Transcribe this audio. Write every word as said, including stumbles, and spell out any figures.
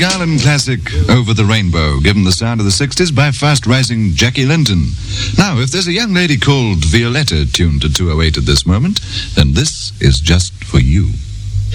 Garland classic, Over the Rainbow, given the sound of the sixties by fast-rising Jackie Linton. Now, if there's a young lady called Violetta tuned to two oh eight at this moment, then this is just for you.